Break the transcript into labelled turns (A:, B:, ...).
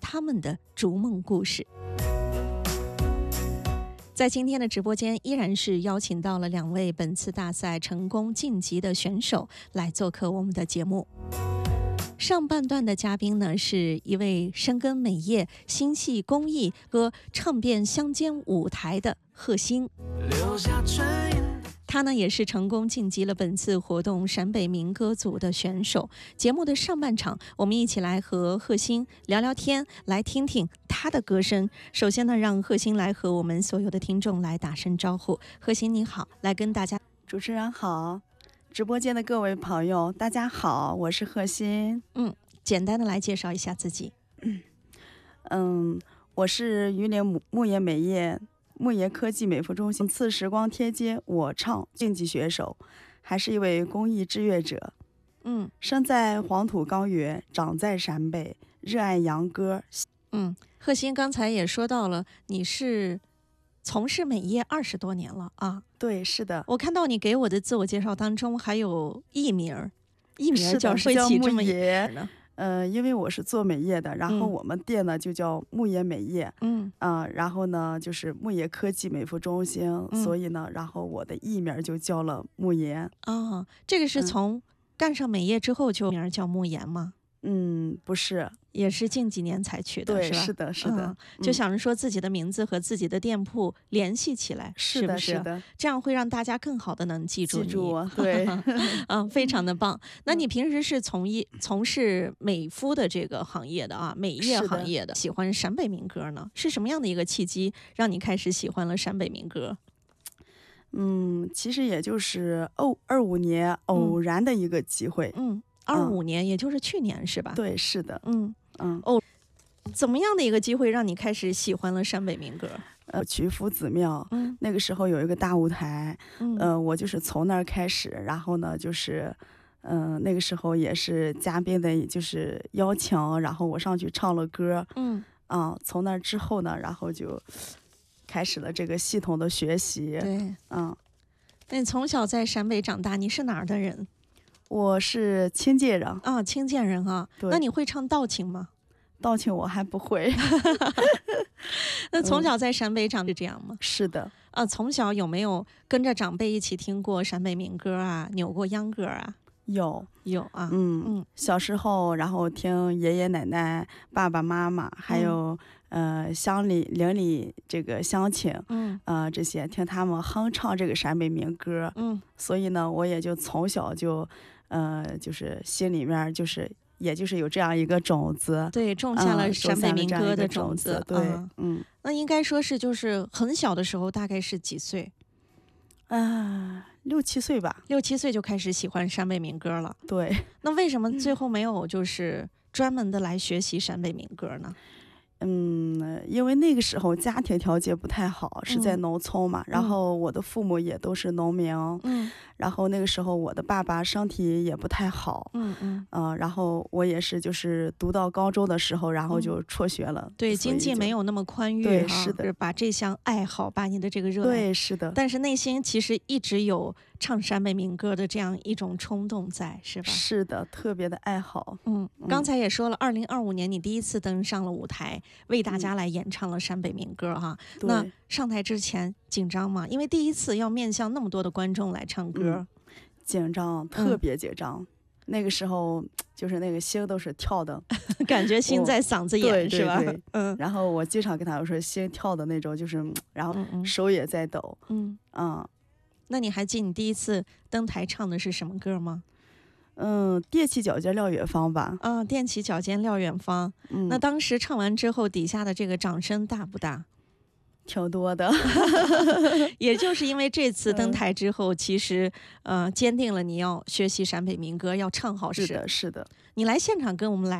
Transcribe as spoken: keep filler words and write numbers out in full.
A: 他们的逐梦故事。在今天的直播间，依然是邀请到了两位本次大赛成功晋级的选手来做客我们的节目。上半段的嘉宾呢，是一位深耕美业、心系公益和唱遍乡间舞台的贺鑫。他呢也是成功晋级了本次活动陕北民歌组的选手。节目的上半场，我们一起来和贺鑫聊聊天，来听听他的歌声。首先呢，让贺鑫来和我们所有的听众来打声招呼。贺鑫你好，来跟大家。
B: 主持人好，直播间的各位朋友大家好，我是贺鑫。
A: 嗯，简单的来介绍一下自己。
B: 嗯，我是榆林牧野美业牧野科技美肤中心次时光贴街我唱竞技选手，还是一位公益志愿者。
A: 嗯，
B: 生在黄土高原，长在陕北，热爱洋歌。
A: 嗯，贺鑫刚才也说到了，你是从事美业二十多年了啊。
B: 对，是的。
A: 我看到你给我的自我介绍当中还有艺名，艺名叫
B: 会
A: 起这么一个呢？
B: 呃，因为我是做美业的，然后我们店呢、嗯、就叫牧野美业，
A: 嗯
B: 啊、呃，然后呢就是牧野科技美肤中心、
A: 嗯，
B: 所以呢，然后我的艺名就叫了牧野。
A: 哦，这个是从干上美业之后就名叫牧野吗？
B: 嗯，不是，
A: 也是近几年才取的，
B: 对，
A: 是吧？
B: 是的，是的、
A: 嗯，就想着说自己的名字和自己的店铺联系起来，
B: 是的，
A: 是不是？
B: 是的，
A: 这样会让大家更好的能记住你。
B: 记住我，对，
A: 嗯，非常的棒。那你平时是从一从事美肤的这个行业的啊，美业行业的，喜欢陕北民歌呢？是什么样的一个契机让你开始喜欢了陕北民歌？
B: 嗯，其实也就是哦，二五年偶然的一个机会。
A: 嗯。二五年、嗯，也就是去年是吧？
B: 对，是的，
A: 嗯
B: 嗯
A: 哦，怎么样的一个机会让你开始喜欢了陕北民歌？
B: 呃，曲阜子庙，
A: 嗯，
B: 那个时候有一个大舞台，
A: 嗯，
B: 呃，我就是从那儿开始，然后呢，就是，嗯、呃，那个时候也是嘉宾的，就是邀请，然后我上去唱了歌，
A: 嗯，
B: 啊、呃，从那之后呢，然后就开始了这个系统的学习，
A: 对，
B: 嗯，
A: 那你从小在陕北长大，你是哪儿的人？
B: 我是清界人
A: 啊，清界人啊。那你会唱道情吗？
B: 道情我还不会。
A: 那从小在陕北长是这样吗？
B: 嗯、是的。
A: 啊，从小有没有跟着长辈一起听过陕北民歌啊，扭过秧歌啊？
B: 有
A: 有啊。
B: 嗯
A: 嗯，
B: 小时候然后听爷爷奶奶、爸爸妈妈，还有、嗯、呃乡里邻里这个乡亲，
A: 嗯
B: 呃这些听他们哼唱这个陕北民歌，
A: 嗯，
B: 所以呢，我也就从小就。呃，就是心里面就是，也就是有这样一个种子，
A: 对，种下了陕北民歌的种子，
B: 嗯、种子对，嗯，
A: 那应该说是就是很小的时候，大概是几岁？
B: 啊、呃，六七岁吧，
A: 六七岁就开始喜欢陕北民歌了。
B: 对，
A: 那为什么最后没有就是专门的来学习陕北民歌呢？
B: 嗯，因为那个时候家庭条件不太好，是在农村嘛、嗯，然后我的父母也都是农民，
A: 嗯，
B: 然后那个时候我的爸爸身体也不太好，
A: 嗯嗯，
B: 呃，然后我也是就是读到高中的时候，然后就辍学了，
A: 嗯、对，经济没有那么宽裕，
B: 对，是的，
A: 是把这项爱好，把你的这个热爱，
B: 对，是的，
A: 但是内心其实一直有唱陕北民歌的这样一种冲动在，是吧？
B: 是的，特别的爱好。
A: 嗯，刚才也说了，二零二五年你第一次登上了舞台，为大家来演唱了陕北民歌哈。
B: 嗯、
A: 那上台之前紧张吗？因为第一次要面向那么多的观众来唱歌，
B: 嗯、紧张，特别紧张。嗯、那个时候就是那个心都是跳的，
A: 感觉心在嗓子眼是吧？
B: 对对对，
A: 嗯。
B: 然后我经常跟他们说，心跳的那种，就是然后手也在抖。
A: 嗯
B: 嗯。
A: 那你还记你第一次登台唱的是什么歌吗？
B: 嗯，踮起脚尖撂远方吧。
A: 啊，踮起脚尖撂远方。
B: 嗯，
A: 那当时唱完之后，底下的这个掌声大不大？
B: 挺多的。
A: 也就是因为这次登台之后，嗯、其实呃坚定了你要学习陕北民歌，要唱好。
B: 是的，是的。
A: 你来现场跟我们来。